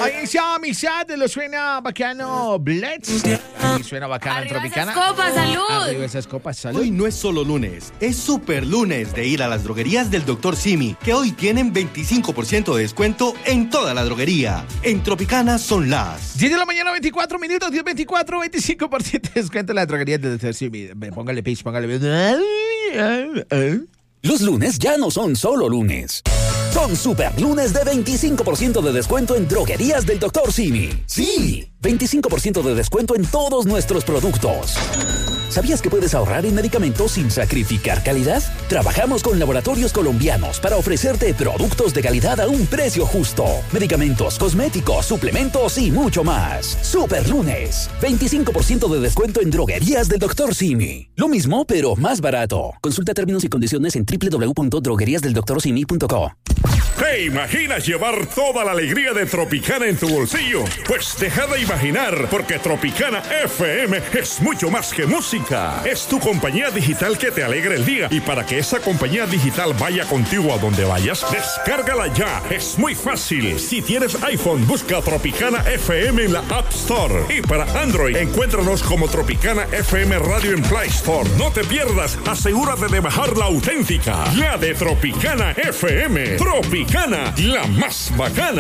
Ahí se llama Amistad, lo suena bacano Blitz. Y suena bacano en Tropicana. Esas copas, salud. Arriba esas copas, salud. Hoy no es solo lunes, es super lunes de ir a las droguerías del Dr. Simi, que hoy tienen 25% de descuento en toda la droguería. En Tropicana son las 10 de la mañana, 24 minutos, 10:24, 25% de descuento en la droguería del Dr. Simi. Póngale pitch, póngale. Los lunes ya no son solo lunes. Son super lunes de 25% de descuento en droguerías del Dr. Simi. Sí, 25% de descuento en todos nuestros productos. ¿Sabías que puedes ahorrar en medicamentos sin sacrificar calidad? Trabajamos con laboratorios colombianos para ofrecerte productos de calidad a un precio justo. Medicamentos, cosméticos, suplementos y mucho más. Super lunes, 25% de descuento en droguerías del Dr. Simi. Lo mismo, pero más barato. Consulta términos y condiciones en www.drogueriasdeldoctorsimi.co. ¿Te imaginas llevar toda la alegría de Tropicana en tu bolsillo? Pues deja de imaginar, porque Tropicana FM es mucho más que música. Es tu compañía digital que te alegra el día. Y para que esa compañía digital vaya contigo a donde vayas, descárgala ya. Es muy fácil. Si tienes iPhone, busca Tropicana FM en la App Store. Y para Android, encuéntranos como Tropicana FM Radio en Play Store. No te pierdas, asegúrate de bajar la auténtica, la de Tropicana FM. Tropicana, la más bacana.